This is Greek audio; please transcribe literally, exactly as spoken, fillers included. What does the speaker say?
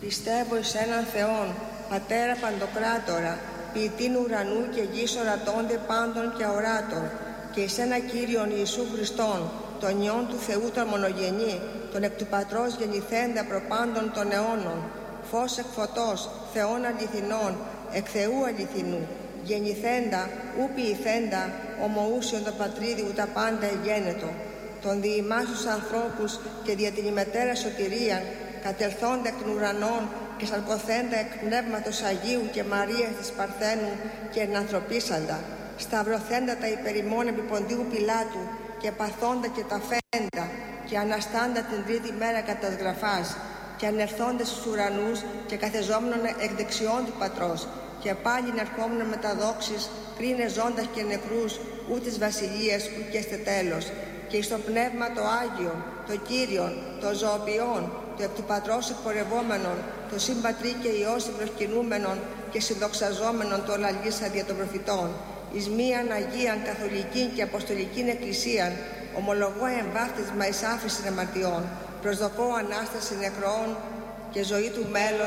Πιστεύω εις έναν Θεόν, Πατέρα Παντοκράτορα, ποιητήν ουρανού και γης ορατώνται πάντων και αοράτων, και εις ένα Κύριον Ιησού Χριστόν, τον Υιόν του Θεού τον μονογενή, τον εκ του Πατρός γεννηθέντα προπάντων των αιώνων, φως εκ φωτός, Θεών αληθινών, εκ Θεού αληθινού, γεννηθέντα, ου ποιηθέντα, ομοούσιον το πατρίδι ου τα πάντα εγένετο, τον διημάς τους ανθρώπους και δια την ημετέρα σωτηρίαν, κατελθόντα εκ των ουρανών και σαρκωθέντα εκ πνεύματος Αγίου και Μαρίας της Παρθένου και ενανθρωπίσαντα, σταυρωθέντα τα υπερημών επί Ποντίου Πιλάτου και παθόντα και τα φέντα και αναστάντα την τρίτη μέρα κατά τας γραφάς και ανερθόντες στους ουρανούς και καθεζόμενον εκ δεξιών του Πατρός και πάλι ερχόμενον με τα δόξης κρίνε ζώντας και νεκρούς ού της βασιλείας ου και στε τέλος και εις το πνεύμα το Άγιον, το Κύριον, το ζωοποιόν, το εκ του Πατρός εκπορευόμενον, το συμπατρί και Υιός προσκυνούμενον και συνδοξαζόμενον το λαλήσα δια των προφητών, εις μίαν Αγίαν Καθολικήν και Αποστολικήν Εκκλησίαν, ομολογώ εμβάφτισμα εις άφεσιν αμαρτιών, προσδοκώ Ανάσταση νεκρών και ζωή του μέλλον